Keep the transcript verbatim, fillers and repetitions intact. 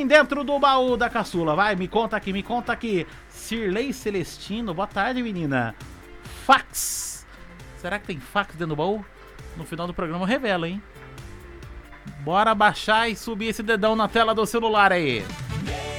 dentro do baú da caçula? Vai, me conta aqui, me conta aqui. Cirlei Celestino, boa tarde, menina. Fax. Será que tem fax dentro do baú? No final do programa revela, hein? Bora baixar e subir esse dedão na tela do celular aí.